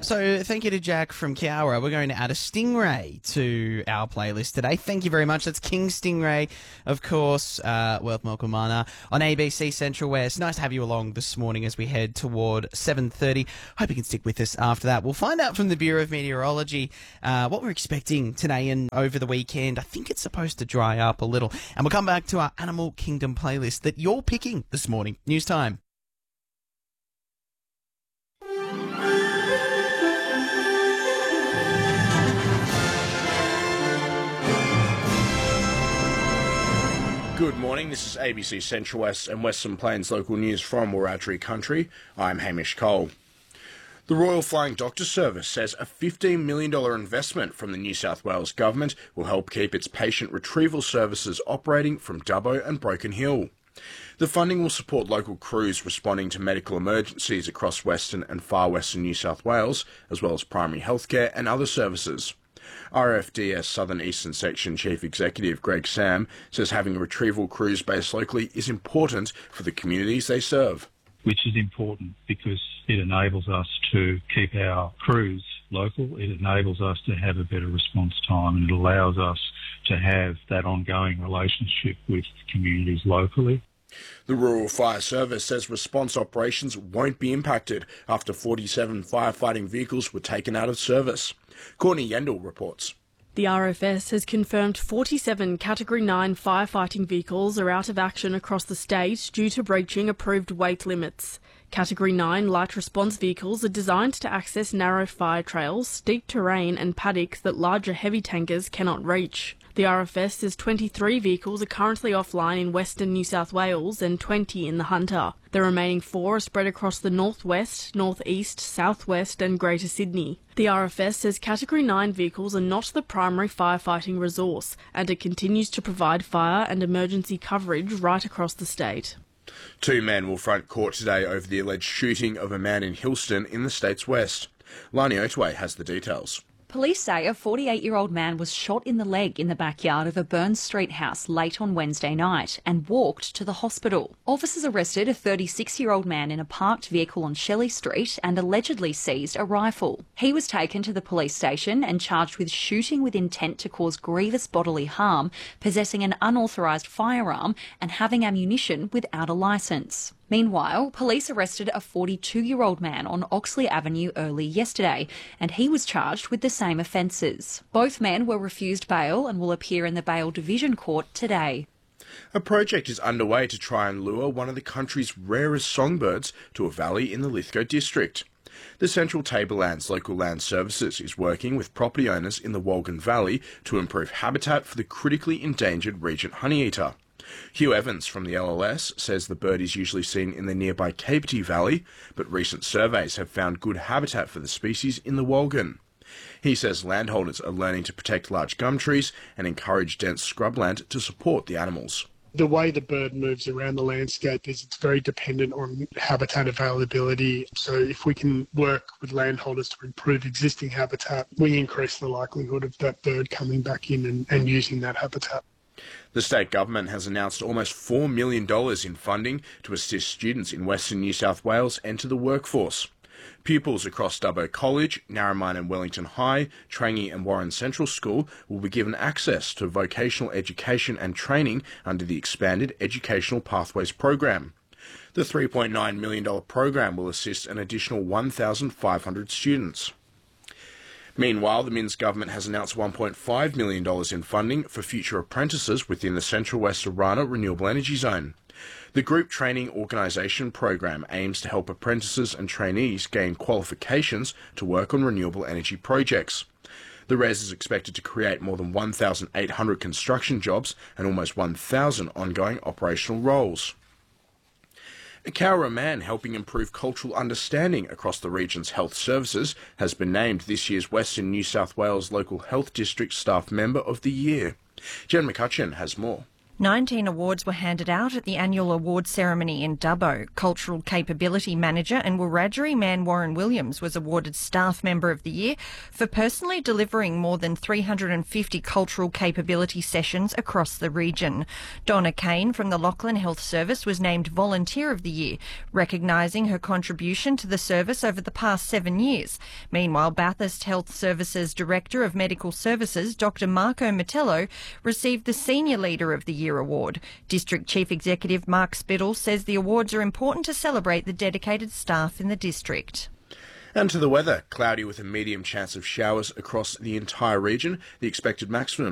So thank you to Jack from Cowra. We're going to add a stingray to our playlist today. Thank you very much. That's King Stingray, of course, Wealth Mokumana on ABC Central West. Nice to have you along this morning as we head toward 7:30. Hope you can stick with us after that. We'll find out from the Bureau of Meteorology what we're expecting today and over the weekend. I think it's supposed to dry up a little. And we'll come back to our Animal Kingdom playlist that you're picking this morning. News time. Good morning, this is ABC Central West and Western Plains local news from Wiradjuri Country. I'm Hamish Cole. The Royal Flying Doctor Service says a $15 million investment from the New South Wales Government will help keep its patient retrieval services operating from Dubbo and Broken Hill. The funding will support local crews responding to medical emergencies across Western and Far Western New South Wales, as well as primary healthcare and other services. RFDS Southern Eastern Section Chief Executive Greg Sam says having retrieval crews based locally is important for the communities they serve. Which is important because it enables us to keep our crews local, it enables us to have a better response time, and it allows us to have that ongoing relationship with communities locally. The Rural Fire Service says response operations won't be impacted after 47 firefighting vehicles were taken out of service. Courtney Yendall reports. The RFS has confirmed 47 Category 9 firefighting vehicles are out of action across the state due to breaching approved weight limits. Category 9 light response vehicles are designed to access narrow fire trails, steep terrain and paddocks that larger heavy tankers cannot reach. The RFS says 23 vehicles are currently offline in Western New South Wales and 20 in the Hunter. The remaining 4 are spread across the northwest, northeast, southwest and Greater Sydney. The RFS says Category 9 vehicles are not the primary firefighting resource, and it continues to provide fire and emergency coverage right across the state. 2 men will front court today over the alleged shooting of a man in Hillston in the state's west. Lani Otway has the details. Police say a 48-year-old man was shot in the leg in the backyard of a Burns Street house late on Wednesday night and walked to the hospital. Officers arrested a 36-year-old man in a parked vehicle on Shelley Street and allegedly seized a rifle. He was taken to the police station and charged with shooting with intent to cause grievous bodily harm, possessing an unauthorised firearm and having ammunition without a licence. Meanwhile, police arrested a 42-year-old man on Oxley Avenue early yesterday, and he was charged with the same offences. Both men were refused bail and will appear in the Bail Division Court today. A project is underway to try and lure one of the country's rarest songbirds to a valley in the Lithgow district. The Central Tablelands Local Land Services is working with property owners in the Wolgan Valley to improve habitat for the critically endangered Regent honeyeater. Hugh Evans from the LLS says the bird is usually seen in the nearby Capity Valley, but recent surveys have found good habitat for the species in the Wolgan. He says landholders are learning to protect large gum trees and encourage dense scrubland to support the animals. The way the bird moves around the landscape is it's very dependent on habitat availability. So if we can work with landholders to improve existing habitat, we increase the likelihood of that bird coming back in and using that habitat. The state government has announced almost $4 million in funding to assist students in Western New South Wales enter the workforce. Pupils across Dubbo College, Narromine and Wellington High, Trangie and Warren Central School will be given access to vocational education and training under the expanded Educational Pathways program. The $3.9 million program will assist an additional 1,500 students. Meanwhile, the Minns government has announced $1.5 million in funding for future apprentices within the Central West Orana Renewable Energy Zone. The Group Training Organisation program aims to help apprentices and trainees gain qualifications to work on renewable energy projects. The RES is expected to create more than 1,800 construction jobs and almost 1,000 ongoing operational roles. A Cowra man helping improve cultural understanding across the region's health services has been named this year's Western New South Wales Local Health District Staff Member of the Year. Jen McCutcheon has more. 19 awards were handed out at the annual awards ceremony in Dubbo. Cultural Capability Manager and Wiradjuri man Warren Williams was awarded Staff Member of the Year for personally delivering more than 350 cultural capability sessions across the region. Donna Kane from the Lachlan Health Service was named Volunteer of the Year, recognising her contribution to the service over the past 7 years. Meanwhile, Bathurst Health Services Director of Medical Services, Dr Marco Metello, received the Senior Leader of the Year award. District Chief Executive Mark Spittle says the awards are important to celebrate the dedicated staff in the district. And to the weather, cloudy with a medium chance of showers across the entire region. The expected maximum